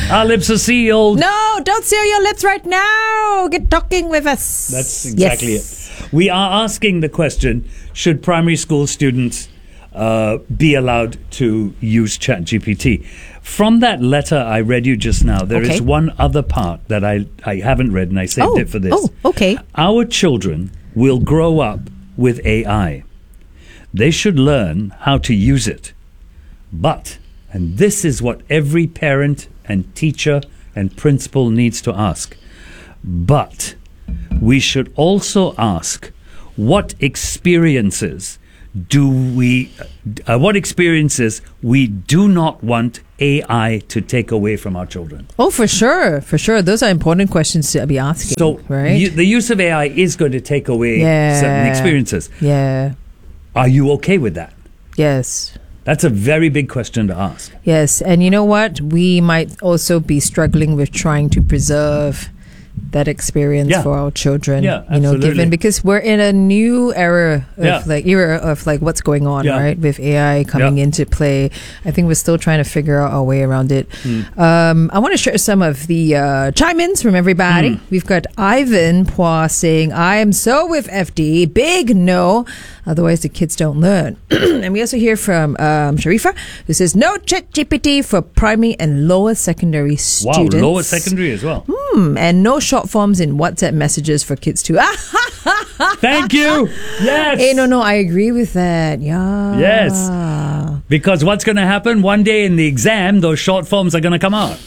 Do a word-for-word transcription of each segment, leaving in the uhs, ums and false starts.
Our lips are sealed. No, don't seal your lips right now. Get talking with us. That's exactly yes. it. We are asking the question, should primary school students uh, be allowed to use ChatGPT? From that letter I read you just now, there okay. is one other part that I, I haven't read, and I saved oh, it for this. Oh, okay. Our children will grow up with A I. They should learn how to use it. But, and this is what every parent and teacher and principal needs to ask, but we should also ask, what experiences do we, uh, what experiences we do not want A I to take away from our children? Oh, for sure, for sure. Those are important questions to be asking. So, right? you, the use of A I is going to take away yeah. certain experiences. Yeah. Are you okay with that? Yes. That's a very big question to ask. Yes, and you know what? We might also be struggling with trying to preserve that experience yeah. for our children. Yeah, you know, absolutely. given because we're in a new era of yeah. like era of like what's going on, yeah. right? With A I coming yeah. into play, I think we're still trying to figure out our way around it. Mm. Um, I want to share some of the uh, chime-ins from everybody. Mm. We've got Ivan Pua saying, "I am so with F D. Big no. Otherwise, the kids don't learn." And we also hear from um, Sharifa, who says, "No ChatGPT for primary and lower secondary students." Wow, lower secondary as well. Hmm, and no short forms in WhatsApp messages for kids too. Thank you. Yes. Hey, no, no, I agree with that. Yeah. Yes. Because what's going to happen one day in the exam, those short forms are going to come out.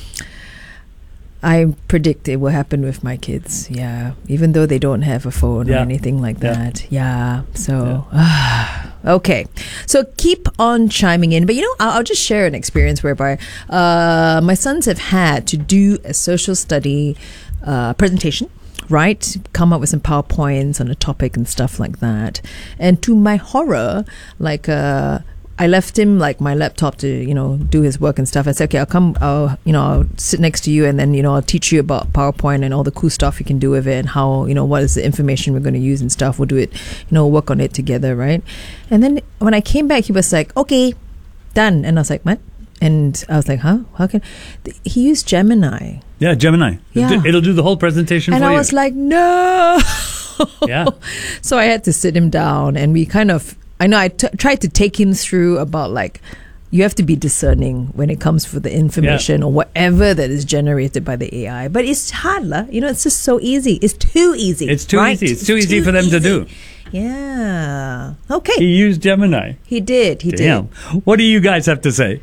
I predict it will happen with my kids. Yeah. Even though they don't have a phone yeah. or anything like yeah. that. Yeah. So, yeah. okay. So keep on chiming in. But, you know, I'll, I'll just share an experience whereby uh, my sons have had to do a social study uh, presentation. Right? Come up with some PowerPoints on a topic and stuff like that. And to my horror, like, uh, I left him like my laptop to, you know, do his work and stuff. I said, okay, I'll come, I'll, you know, I'll sit next to you and then, you know, I'll teach you about PowerPoint and all the cool stuff you can do with it and how, you know, what is the information we're going to use and stuff. We'll do it, you know, work on it together, right? And then when I came back, he was like, okay, done. And I was like, what? And I was like, huh? How can... He used Gemini. Yeah, Gemini. Yeah. It'll, do, it'll do the whole presentation and for I you. And I was like, no. Yeah. So I had to sit him down and we kind of... I know I t- tried to take him through about like, you have to be discerning when it comes for the information yeah. or whatever that is generated by the A I. But it's hard, lah. You know, it's just so easy. It's too easy. It's too right? easy. It's, it's too easy too for them easy. to do. Yeah. Okay. He used Gemini. He did. He Damn. did. What do you guys have to say?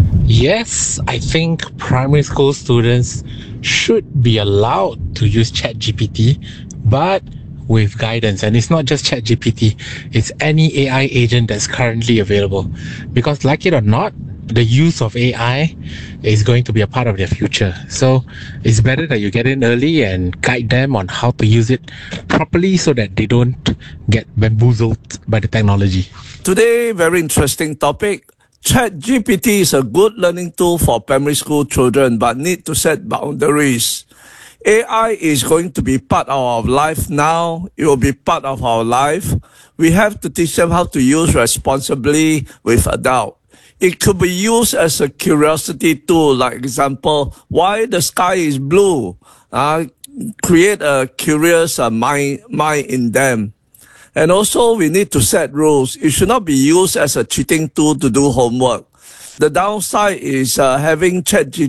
Yes, I think primary school students should be allowed to use ChatGPT, but with guidance. And it's not just ChatGPT, it's any A I agent that's currently available. Because like it or not, the use of A I is going to be a part of their future. So it's better that you get in early and guide them on how to use it properly so that they don't get bamboozled by the technology. Today, very interesting topic. ChatGPT is a good learning tool for primary school children, but need to set boundaries. A I is going to be part of our life now. It will be part of our life. We have to teach them how to use responsibly with adults. It could be used as a curiosity tool, like example, why the sky is blue. Uh, create a curious uh, mind, mind in them. And also, we need to set rules. It should not be used as a cheating tool to do homework. The downside is uh, having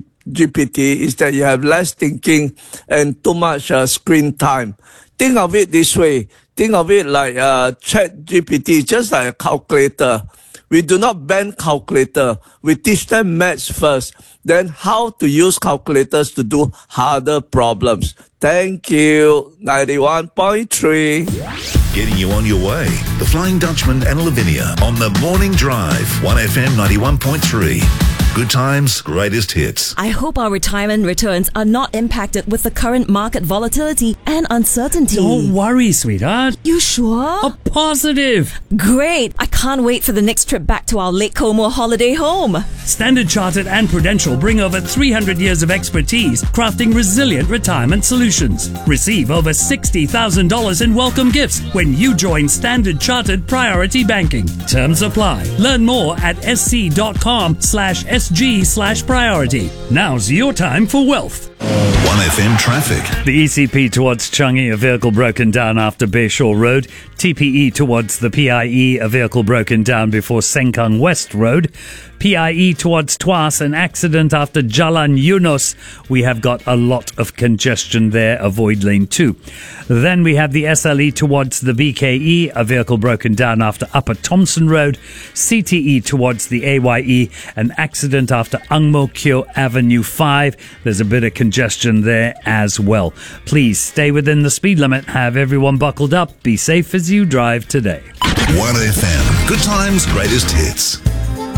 ChatGPT is that you have less thinking and too much uh, screen time. Think of it this way. Think of it like uh, ChatGPT, just like a calculator. We do not ban calculator. We teach them maths first, then how to use calculators to do harder problems. Thank you. ninety-one point three. Getting you on your way. The Flying Dutchman and Lavinia on the Morning Drive. one F M ninety-one point three. Good times, greatest hits. I hope our retirement returns are not impacted with the current market volatility and uncertainty. Don't worry, sweetheart. You sure? I'm positive. Great. I can't wait for the next trip back to our Lake Como holiday home. Standard Chartered and Prudential bring over three hundred years of expertise crafting resilient retirement solutions. Receive over sixty thousand dollars in welcome gifts when you join Standard Chartered Priority Banking. Terms apply. Learn more at sc.com slash S G slash priority. Now's your time for wealth. one F M traffic. The E C P towards Changi, a vehicle broken down after Bayshore Road. T P E towards the P I E, a vehicle broken down before Sengkang West Road. P I E towards Tuas, an accident after Jalan Yunus. We have got a lot of congestion there. Avoid lane two. Then we have the S L E towards the B K E, a vehicle broken down after Upper Thompson Road. C T E towards the A Y E, an accident after Ang Mo Kio Avenue five. There's a bit of congestion there as well. Please stay within the speed limit. Have everyone buckled up. Be safe as you drive today. one F M. Good times, greatest hits.